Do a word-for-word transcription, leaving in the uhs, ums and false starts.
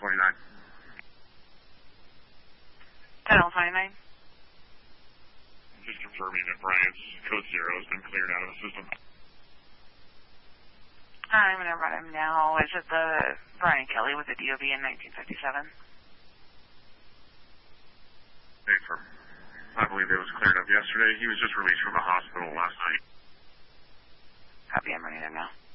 twenty-nine. ten L twenty-nine. Just confirming that Brian's code zero has been cleared out of the system. I'm going to run him now. Is it the Brian Kelly with the D O B in nineteen fifty-seven? Confirm. I believe it was cleared up yesterday. He was just released from the hospital last night. Copy, I'm running him now.